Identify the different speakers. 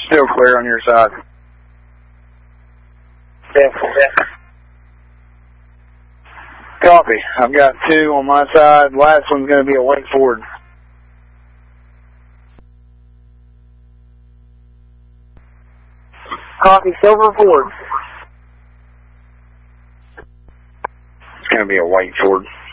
Speaker 1: Still clear on your side.
Speaker 2: Yeah.
Speaker 1: Copy. I've got 2 on my side. Last one's going to be a Wake Ford.
Speaker 2: Copy, Silver Ford.
Speaker 1: It's going to be a Wake Ford.